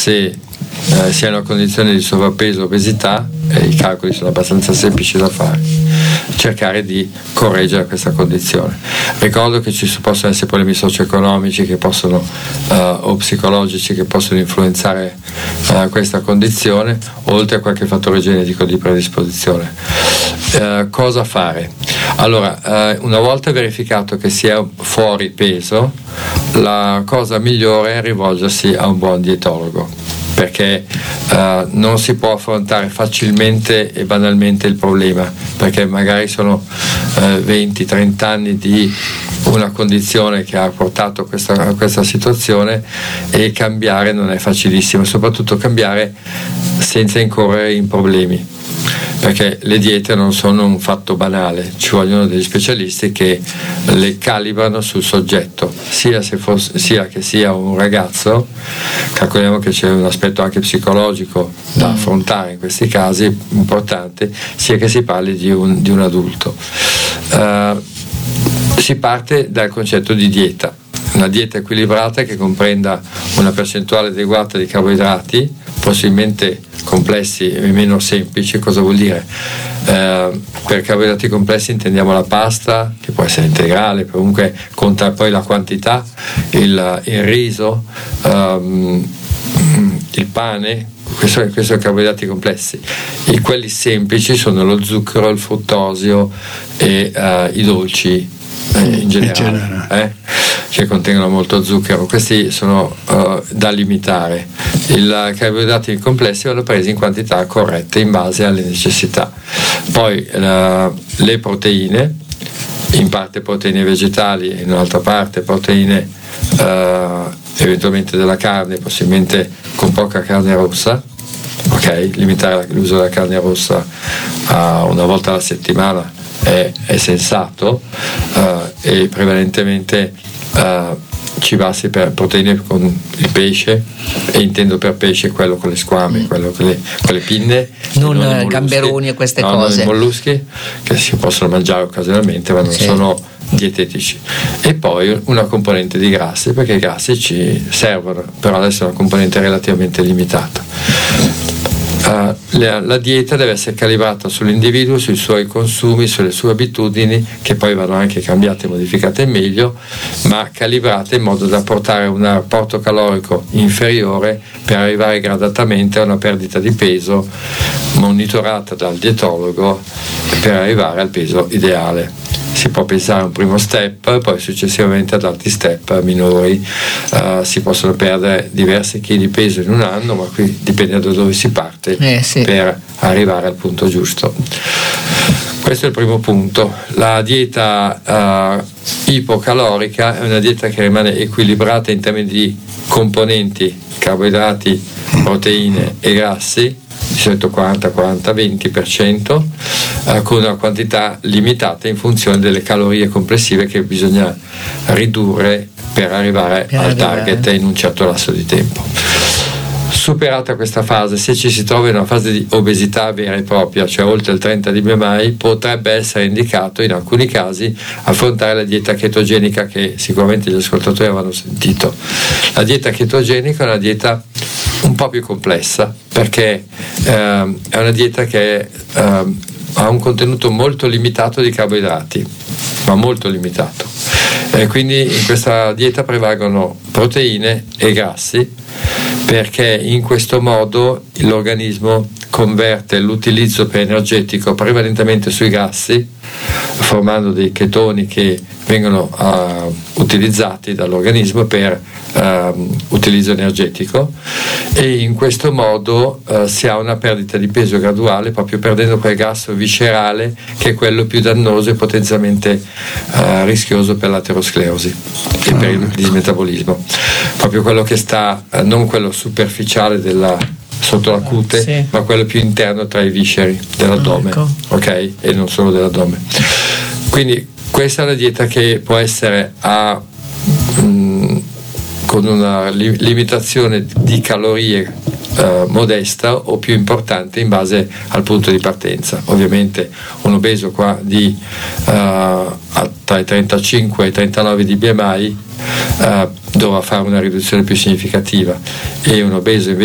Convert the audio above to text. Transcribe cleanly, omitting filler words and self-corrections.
se si è in una condizione di sovrappeso o obesità, i calcoli sono abbastanza semplici da fare, cercare di correggere questa condizione. Ricordo che ci possono essere problemi socio-economici che possono o psicologici che possono influenzare questa condizione, oltre a qualche fattore genetico di predisposizione. Cosa fare? Allora, una volta verificato che si è fuori peso, la cosa migliore è rivolgersi a un buon dietologo, perché non si può affrontare facilmente e banalmente il problema, perché magari sono 20-30 anni di una condizione che ha portato a questa situazione, e cambiare non è facilissimo, soprattutto cambiare senza incorrere in problemi, perché le diete non sono un fatto banale, ci vogliono degli specialisti che le calibrano sul soggetto, sia che sia un ragazzo, calcoliamo che c'è un aspetto anche psicologico da affrontare in questi casi importante, sia che si parli di un adulto. Si parte dal concetto di dieta, una dieta equilibrata che comprenda una percentuale adeguata di carboidrati, possibilmente complessi e meno semplici. Cosa vuol dire? Per carboidrati complessi intendiamo la pasta, che può essere integrale, comunque conta poi la quantità, il riso, il pane, questi sono carboidrati complessi. E quelli semplici sono lo zucchero, il fruttosio e i dolci in generale. Che contengono molto zucchero. Questi sono da limitare. I carboidrati complessi vanno presi in quantità corrette in base alle necessità. Poi le proteine, in parte proteine vegetali e in un'altra parte proteine eventualmente della carne, possibilmente con poca carne rossa. Limitare l'uso della carne rossa a una volta alla settimana è sensato, e prevalentemente cibarsi per proteine con il pesce, e intendo per pesce quello con le squame, quello con le pinne, non gamberoni e queste cose, non i molluschi che si possono mangiare occasionalmente ma non sono dietetici. E poi una componente di grassi, perché i grassi ci servono, però adesso è una componente relativamente limitata. La dieta deve essere calibrata sull'individuo, sui suoi consumi, sulle sue abitudini, che poi vanno anche cambiate e modificate in meglio, ma calibrate in modo da portare un apporto calorico inferiore per arrivare gradatamente a una perdita di peso monitorata dal dietologo per arrivare al peso ideale. Si può pensare a un primo step, poi successivamente ad altri step minori. Si possono perdere diversi chili di peso in un anno, ma qui dipende da dove si parte per arrivare al punto giusto. Questo è il primo punto. La dieta ipocalorica è una dieta che rimane equilibrata in termini di componenti, carboidrati, proteine e grassi, di solito 40-20%, con una quantità limitata in funzione delle calorie complessive che bisogna ridurre per arrivare al target in un certo lasso di tempo. Superata questa fase, se ci si trova in una fase di obesità vera e propria, cioè oltre il 30 di BMI, potrebbe essere indicato in alcuni casi affrontare la dieta chetogenica, che sicuramente gli ascoltatori avranno sentito. La dieta chetogenica è una dieta un po' più complessa, perché è una dieta che ha un contenuto molto limitato di carboidrati, ma molto limitato, quindi in questa dieta prevalgono proteine e grassi, perché in questo modo l'organismo converte l'utilizzo per energetico prevalentemente sui grassi, formando dei chetoni che vengono utilizzati dall'organismo per utilizzo energetico, e in questo modo si ha una perdita di peso graduale, proprio perdendo quel grasso viscerale che è quello più dannoso e potenzialmente rischioso per l'aterosclerosi e per il dismetabolismo, proprio quello che sta, non quello superficiale sotto la cute, ma quello più interno tra i visceri dell'addome, ok? E non solo dell'addome. Quindi questa è una dieta che può essere con una limitazione di calorie modesta o più importante in base al punto di partenza. Ovviamente un obeso qua tra i 35 e i 39 di BMI dovrà fare una riduzione più significativa, e un obeso invece